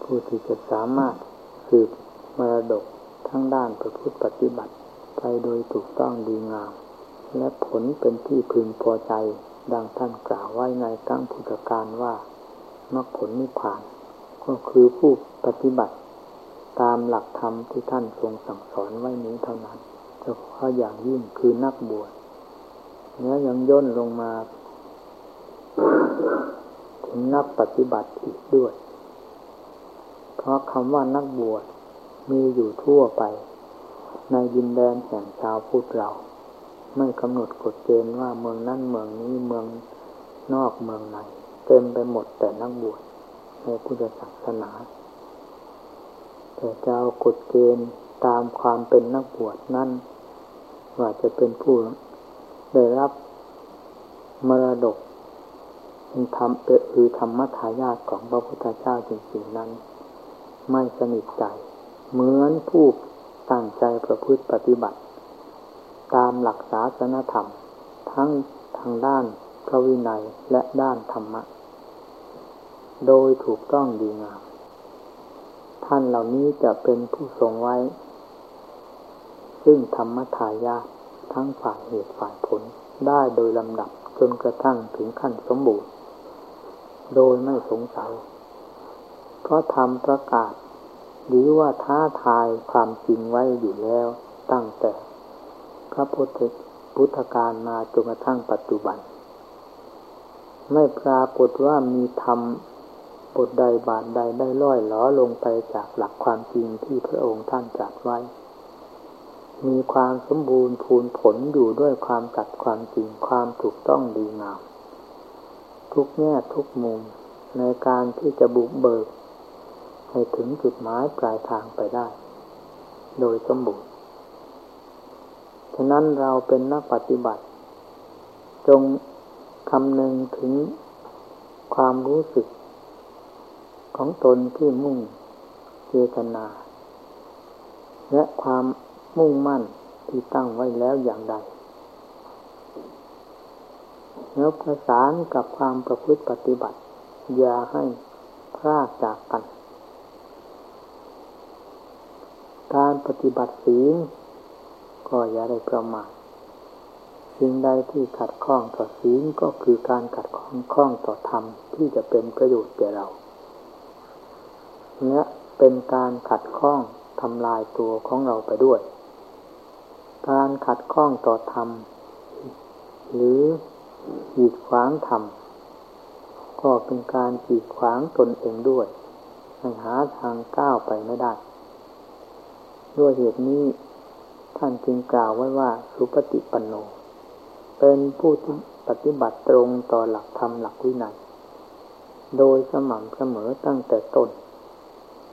ผู้ที่จะสามารถสืบมรดกทั้งด้านประพฤติปฏิบัติไปโดยถูกต้องดีงามและผลเป็นที่พึงพอใจดังท่านกล่าวไว้ในครั้งพุทธกาลว่ามรรคผลนิพพานก็คือผู้ปฏิบัติตามหลักธรรมที่ท่านทรงสั่งสอนไว้นี้เท่านั้นเฉพาะอย่างยิ่งคือนักบวชและยังย่นลงมาถึงนักปฏิบัติอีกด้วยเพราะคำว่านักบวชมีอยู่ทั่วไปในดินแดนแห่งชาวพุทธเราไม่กำหนดกฎเกณฑ์ว่าเมืองนั้นเมืองนี้เมืองนอกเมืองในเต็มไปหมดแต่นักบวชในพุทธศาสนาแต่จะเอากฎเกณฑ์ตามความเป็นนักบวชนั้นว่าจะเป็นผู้ได้รับมรดกเป็นธรรมคือธรรมทายาทของพระพุทธเจ้าจริงๆนั้นไม่สนิทใจเหมือนผู้ตั้งใจประพฤติปฏิบัติตามหลักศาสนธรรมทั้งทางด้านพระวินัยและด้านธรรมะโดยถูกต้องดีงามท่านเหล่านี้จะเป็นผู้ทรงไว้ซึ่งธรรมทายาททั้งฝ่ายเหตุฝ่ายผลได้โดยลำดับจนกระทั่งถึงขั้นสมบูรณ์โดยไม่สงสัยเพราะธรรมประกาศหรือว่าท้าทายความจริงไว้อยู่แล้วตั้งแต่พระพุทธกาลมาจนกระทั่งปัจจุบันไม่ปรากฏว่ามีธรรมบทใดบาทใดได้ล่อยหลอลงไปจากหลักความจริงที่พระองค์ท่านตรัสไว้มีความสมบูรณ์พูนผลอยู่ด้วยความตรัสความจริงความถูกต้องดีงามทุกแง่ทุกมุมในการที่จะบุกเบิกให้ถึงจุดหมายปลายทางไปได้โดยสมบูรณ์ฉะนั้นเราเป็นนักปฏิบัติจงคำนึงถึงความรู้สึกของตนที่มุ่งเจตนาและความมุ่งมั่นที่ตั้งไว้แล้วอย่างใดแล้วประสานกับความประพฤติปฏิบัติอย่าให้พลาดจากกันการปฏิบัติศีลก็อย่าได้ประมาทสิ่งใดที่ขัดข้องต่อศีลก็คือการขัดข้องต่อธรรมที่จะเป็นประโยชน์แก่เราและเป็นการขัดข้องทำลายตัวของเราไปด้วยการขัดข้องต่อธรรมหรือกีดขวางธรรมก็เป็นการกีดขวางตนเองด้วยให้หาทางก้าวไปไม่ได้ด้วยเหตุนี้ท่านจึงกล่าวไว้ว่าสุปฏิปันโนเป็นผู้ที่ปฏิบัติตรงต่อหลักธรรมหลักวินัยโดยสม่ำเสมอตั้งแต่ต้น